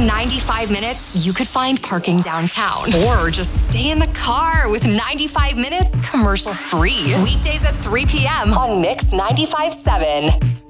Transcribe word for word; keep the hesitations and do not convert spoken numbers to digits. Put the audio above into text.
In ninety-five minutes, you could find parking downtown or just stay in the car with ninety-five minutes commercial free. Weekdays at three p.m. on Mix ninety-five point seven.